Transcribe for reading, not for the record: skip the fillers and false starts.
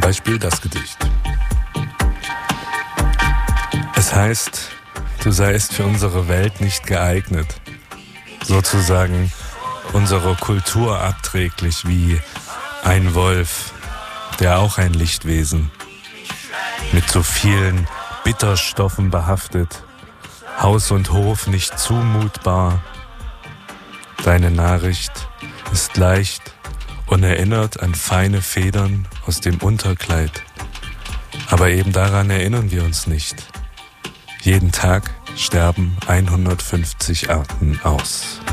Beispiel das Gedicht. Es heißt, du seist für unsere Welt nicht geeignet, sozusagen unserer Kultur abträglich wie ein Wolf, der auch ein Lichtwesen, mit so vielen Bitterstoffen behaftet, Haus und Hof nicht zumutbar. Deine Nachricht ist leicht und erinnert an feine Federn aus dem Unterkleid. Aber eben daran erinnern wir uns nicht. Jeden Tag sterben 150 Arten aus.